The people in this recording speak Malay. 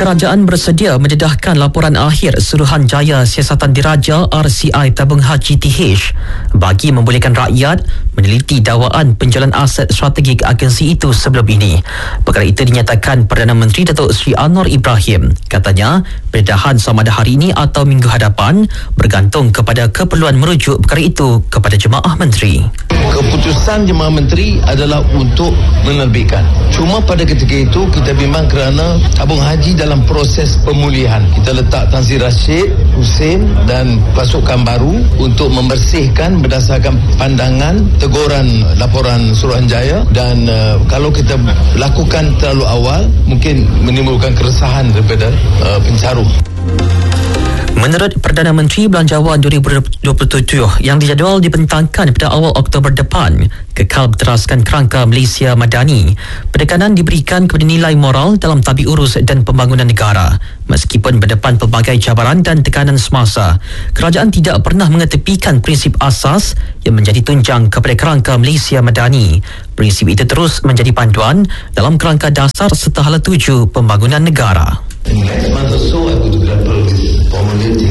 Kerajaan bersedia mendedahkan laporan akhir Suruhanjaya Siasatan Diraja RCI Tabung Haji TH bagi membolehkan rakyat meneliti dakwaan penjualan aset strategik agensi itu sebelum ini. Perkara itu dinyatakan Perdana Menteri Datuk Seri Anwar Ibrahim. Katanya, pendedahan sama ada hari ini atau minggu hadapan bergantung kepada keperluan merujuk perkara itu kepada Jemaah Menteri. Keputusan Jemaah Menteri adalah untuk menerbitkan. Cuma pada ketika itu kita bimbang kerana tabung haji dalam proses pemulihan. Kita letak Tan Sri Rashid Hussein dan pasukan baru untuk membersihkan berdasarkan pandangan teguran laporan Suruhanjaya, dan kalau kita lakukan terlalu awal mungkin menimbulkan keresahan daripada pencarum. Menurut Perdana Menteri, Belanjawan 2027 yang dijadual dibentangkan pada awal Oktober depan kekal berteraskan kerangka Malaysia Madani. Penekanan diberikan kepada nilai moral dalam tabi urus dan pembangunan negara. Meskipun berdepan pelbagai cabaran dan tekanan semasa, kerajaan tidak pernah mengetepikan prinsip asas yang menjadi tunjang kepada kerangka Malaysia Madani. Prinsip itu terus menjadi panduan dalam kerangka dasar serta hala tuju pembangunan negara. In next month or so, I'm going to grapple with formulating